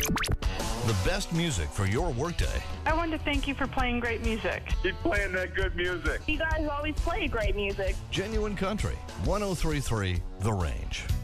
The best music for your workday. I want to thank you for playing great music. Keep playing that good music. You guys always play great music. Genuine Country, 103.3 The Range.